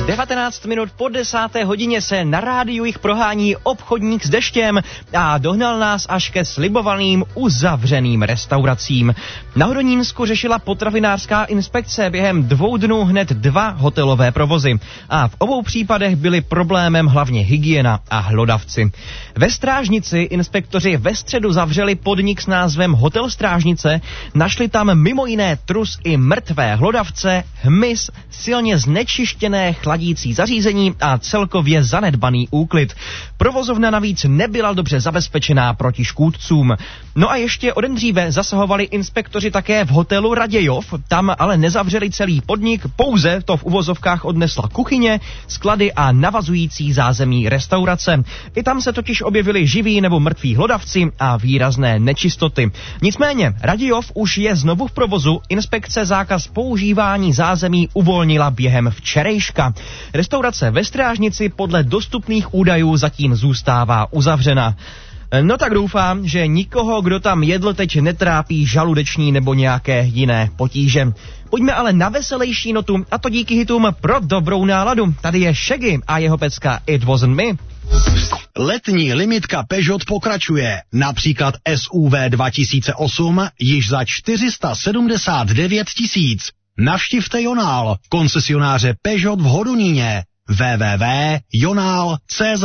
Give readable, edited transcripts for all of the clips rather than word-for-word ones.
19 minut po 10. hodině se na rádiu jich prohání obchodník s deštěm a dohnal nás až ke slibovaným uzavřeným restauracím. Na Hodonínsku řešila potravinářská inspekce během 2 dnů hned 2 hotelové provozy a v obou případech byly problémem hlavně hygiena a hlodavci. Ve Strážnici inspektoři ve středu zavřeli podnik s názvem Hotel Strážnice, našli tam mimo jiné trus i mrtvé hlodavce, hmyz, silně znečištěné chladící zařízení a celkově zanedbaný úklid. Provozovna navíc nebyla dobře zabezpečená proti škůdcům. No a ještě o den dříve zasahovali inspektoři také v hotelu Radějov, tam ale nezavřeli celý podnik, pouze to v uvozovkách odnesla kuchyně, sklady a navazující zázemí restaurace. I tam se totiž objevili živí nebo mrtví hlodavci a výrazné nečistoty. Nicméně Radějov už je znovu v provozu, inspekce zákaz používání zázemí uvolnila během včerejška. Restaurace ve Strážnici podle dostupných údajů zatím zůstává uzavřena. No tak doufám, že nikoho, kdo tam jedl, teď netrápí žaludeční nebo nějaké jiné potíže. Pojďme ale na veselější notu, a to díky hitům pro dobrou náladu. Tady je Shaggy a jeho pecka It Wasn't Me. Letní limitka Peugeot pokračuje. Například SUV 2008 již za 479 000. Navštivte Jonál, koncesionáře Peugeot v Hodoníně. www.jonal.cz.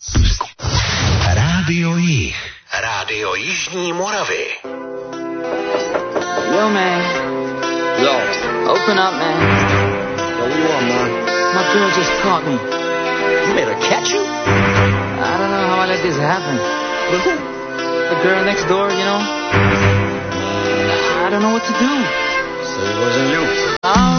Rádio Jih. Rádio Jižní Moravy. Yo, man. Yo. Open up, man. Yo, what you want, man? My girl just caught me. You made her catch you? I don't know how I let this happen. With who? The girl next door, you know? I don't know what to do. So it wasn't you.